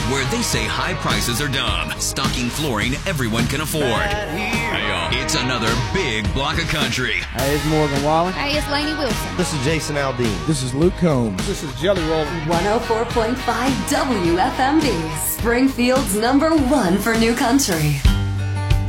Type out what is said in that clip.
where they say high prices are dumb, stocking flooring everyone can afford. It's another big block of country. Hey, it's Morgan Wallen. Hey, it's Lainey Wilson. This is Jason Aldean. This is Luke Combs. This is Jelly Roll. 104.5 WFMD, Springfield's #1 for new country.